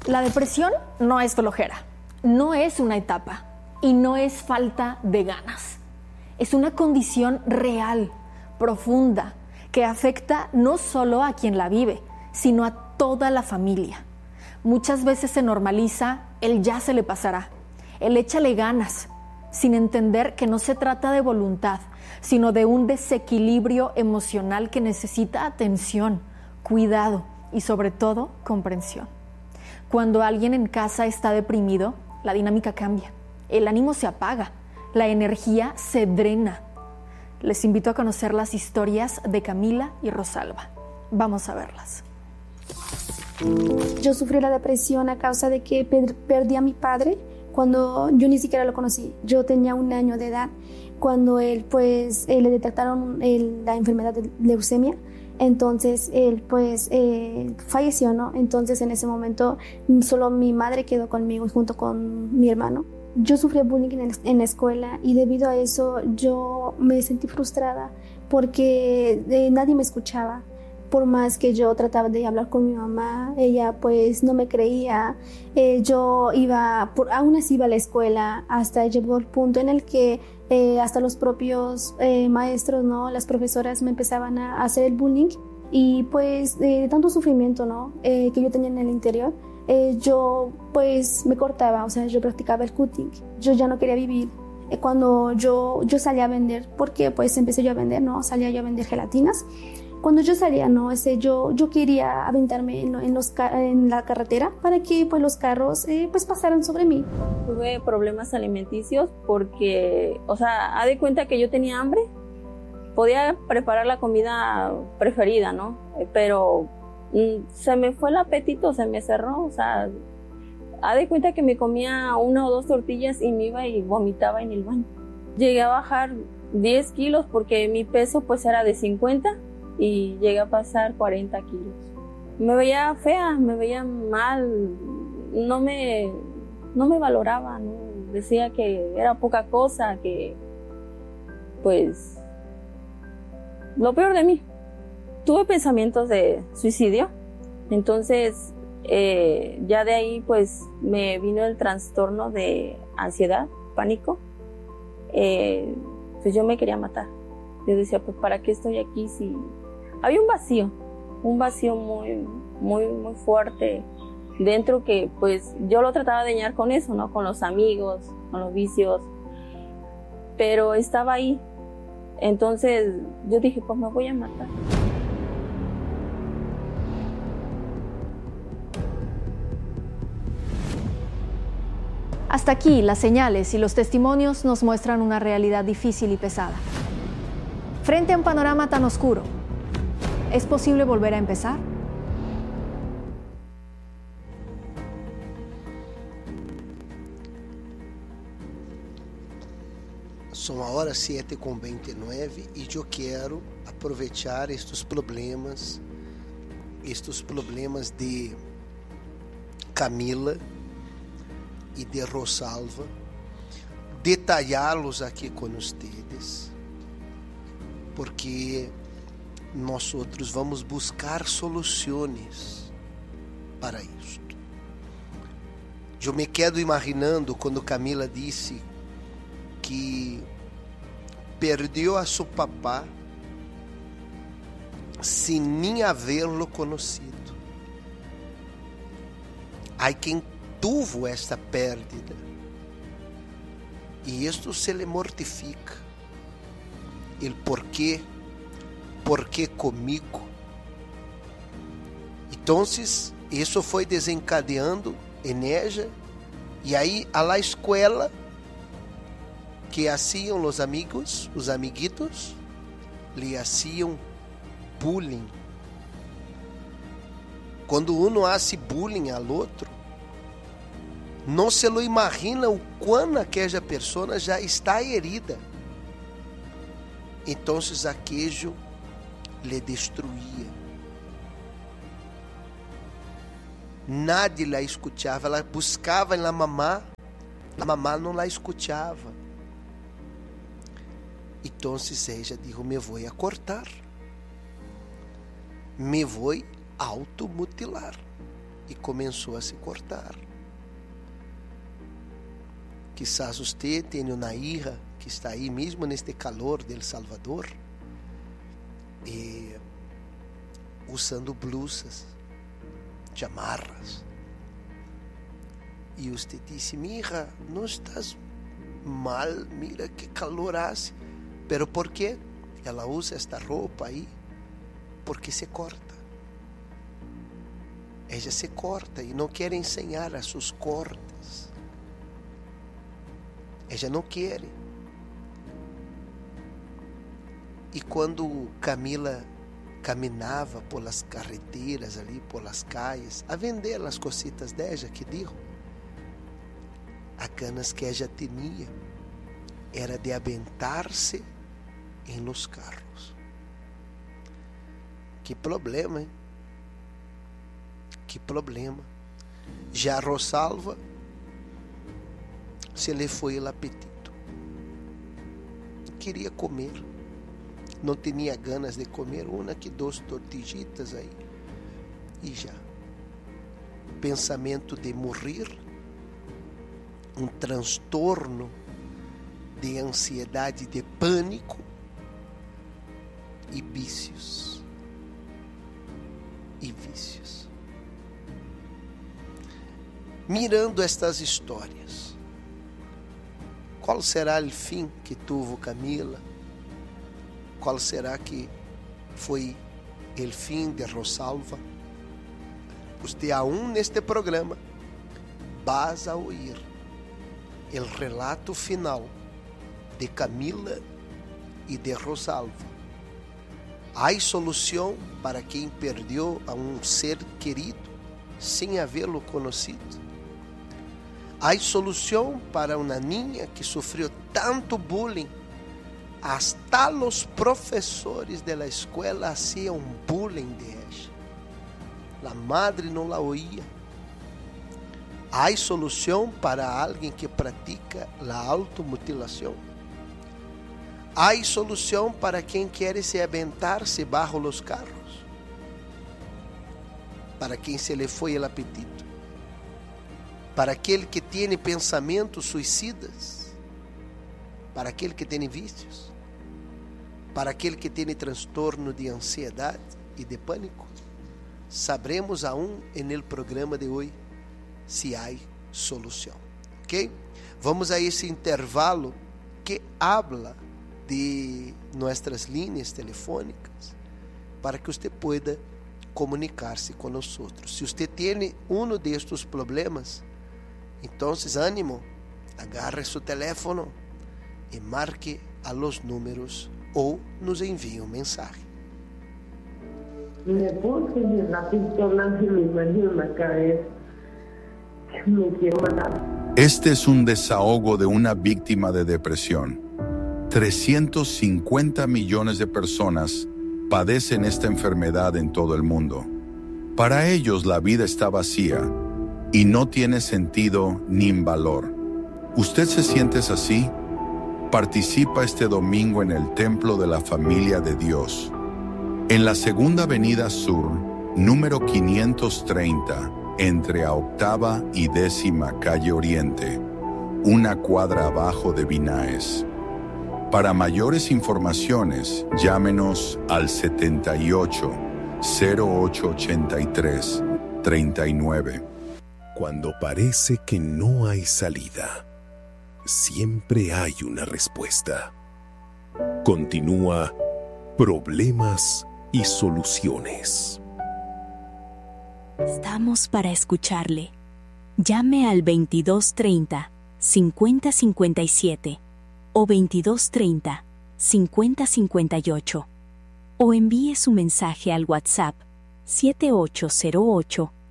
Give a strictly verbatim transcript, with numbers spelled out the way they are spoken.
La depresión no es flojera, no es una etapa y no es falta de ganas. Es una condición real, profunda, que afecta no solo a quien la vive, sino a toda la familia. Muchas veces se normaliza el ya se le pasará, el échale ganas, sin entender que no se trata de voluntad, sino de un desequilibrio emocional que necesita atención, cuidado y sobre todo comprensión. Cuando alguien en casa está deprimido, la dinámica cambia, el ánimo se apaga, la energía se drena. Les invito a conocer las historias de Camila y Rosalba. Vamos a verlas. Yo sufrí la depresión a causa de que per- perdí a mi padre cuando yo ni siquiera lo conocí. Yo tenía un año de edad cuando él, pues, eh, le detectaron el, la enfermedad de leucemia. Entonces él, pues, eh, falleció, ¿no? Entonces en ese momento solo mi madre quedó conmigo junto con mi hermano. Yo sufrí bullying en, el, en la escuela y debido a eso yo me sentí frustrada porque eh, nadie me escuchaba. Por más que yo trataba de hablar con mi mamá, ella pues no me creía. Eh, yo iba, por, aún así iba a la escuela, hasta llegó el punto en el que eh, hasta los propios eh, maestros, ¿no? Las profesoras me empezaban a, a hacer el bullying y pues de eh, tanto sufrimiento, ¿no? Eh, que yo tenía en el interior, eh, yo pues me cortaba, o sea, yo practicaba el cutting. Yo ya no quería vivir. Eh, cuando yo, yo salía a vender, porque pues empecé yo a vender, ¿no? Salía yo a vender gelatinas. Cuando yo salía, no, ese, yo, yo quería aventarme en, en, los, en la carretera para que pues, los carros eh, pues, pasaran sobre mí. Tuve problemas alimenticios porque, o sea, haz de cuenta que yo tenía hambre, podía preparar la comida preferida, ¿no? Pero mm, se me fue el apetito, se me cerró, o sea, haz de cuenta que me comía una o dos tortillas y me iba y vomitaba en el baño. Llegué a bajar diez kilos porque mi peso pues era de cincuenta. Y llegué a pasar cuarenta kilos. Me veía fea, me veía mal, no me, no me valoraba, ¿no? Decía que era poca cosa, que pues lo peor de mí. Tuve pensamientos de suicidio, entonces eh, ya de ahí pues me vino el trastorno de ansiedad, pánico. Eh, pues yo me quería matar. Yo decía, pues ¿para qué estoy aquí si...? Había un vacío, un vacío muy, muy, muy fuerte dentro que pues yo lo trataba de llenar con eso, ¿no? Con los amigos, con los vicios, pero estaba ahí. Entonces yo dije, pues me voy a matar. Hasta aquí las señales y los testimonios nos muestran una realidad difícil y pesada. Frente a un panorama tan oscuro, ¿es posible volver a empezar? São a hora sete com vinte e nove e eu quero aproveitar estes problemas, estes problemas de Camila e de Rosalva, detalhá-los aqui com vocês, porque nós outros vamos buscar soluções para isto. Eu me quedo imaginando quando Camila disse que perdeu a seu papá sem nem havê-lo conhecido. Há quem tuvo esta pérdida e isto se lhe mortifica. El porquê ¿Por qué comigo? Entonces, isso foi desencadeando em ella, e aí a la escuela, que hacían os amigos, os amiguitos, lhe hacían bullying. Quando uno hace bullying al outro, não se lo imagina o quão aquela pessoa já está herida. Então, aquello le destruía. Nadie la escuchava. Ela buscava na mamá, a mamá não la escuchava. Então ella dijo: me voy a cortar, me voy a automutilar. e começou a se cortar. Quizás usted tenha uma hija que está aí mesmo neste calor de El Salvador, e usando blusas, chamarras. E você disse: minha hija, não estás mal, mira que calor hace. Pero por quê? Ela usa esta roupa aí porque se corta. Ela se corta e não quer ensinar a seus cortes. Ela não quer. E quando Camila caminhava pelas carreteras ali, pelas calles, a vender as cositas dela, que digo, as ganas que ela tinha era de aventar-se em los carros. Que problema, hein? Que problema. Já Rosalva se lhe foi o apetite. Queria comer. Não tinha ganas de comer uma que duas tortillitas aí. E já. Pensamento de morrer. Um transtorno de ansiedade, de pânico e vícios. E vícios. Mirando estas histórias, qual será o fim que tuvo Camila? Qual será que foi o fim de Rosalva? Você aún neste programa vas a ouvir o relato final de Camila e de Rosalva. Há solução para quem perdeu a um ser querido sem havê-lo conhecido? Há solução para uma niña que sofreu tanto bullying, hasta os professores da escola hacían bullying de ela. A madre não la oía. Há solução para alguém que pratica a automutilação? Há solução para quem quer se aventar-se bajo los carros? Para quem se lhe foi o apetite? Para aquele que tem pensamentos suicidas? Para aquele que tem vícios? Para aquele que tem transtorno de ansiedade e de pânico? Sabremos aún no programa de hoje se há solução. Ok? Vamos a esse intervalo que habla de nossas linhas telefônicas para que você pueda comunicar-se conosco. Se você tem um destes problemas, então ânimo, agarre seu telefone e marque a los números ou nos envie um mensagem. Este es un desahogo de una víctima de depresión. trescientos cincuenta millones de personas padecen esta enfermedad en todo el mundo. Para ellos la vida está vacía y no tiene sentido ni valor. ¿Usted se siente así? Participa este domingo en el Templo de la Familia de Dios, en la Segunda Avenida Sur, número quinientos treinta, entre a Octava y Décima Calle Oriente, una cuadra abajo de Vinaes. Para mayores informaciones, llámenos al setenta y ocho, cero ocho ochenta y tres, treinta y nueve. Cuando parece que no hay salida, siempre hay una respuesta. Continúa Problemas y Soluciones. Estamos para escucharle. Llame al veintidós treinta, cincuenta cincuenta y siete o veintidós treinta, cincuenta cincuenta y ocho o envíe su mensaje al WhatsApp siete ocho cero ocho,